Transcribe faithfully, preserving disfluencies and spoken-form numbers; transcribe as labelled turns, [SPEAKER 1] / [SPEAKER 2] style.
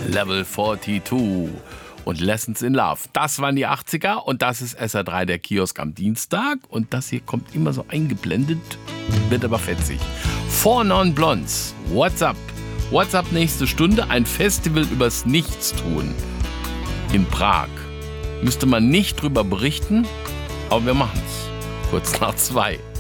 [SPEAKER 1] Level zweiundvierzig und Lessons in Love. Das waren die achtziger und das ist S R drei, der Kiosk am Dienstag. Und das hier kommt immer so eingeblendet, wird aber fetzig. Four Non Blondes, What's Up? What's Up nächste Stunde, ein Festival übers Nichtstun in Prag. Müsste man nicht drüber berichten, aber wir machen's. Kurz nach zwei.